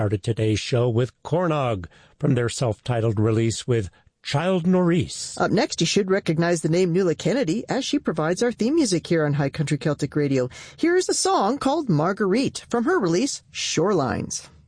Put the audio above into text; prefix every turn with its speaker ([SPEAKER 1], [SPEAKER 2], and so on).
[SPEAKER 1] Started today's show with Cornog from their self-titled release with Child Norris.
[SPEAKER 2] Up next, you should recognize the name Nuala Kennedy as she provides our theme music here on High Country Celtic Radio. Here is a song called Marguerite from her release, Shorelines.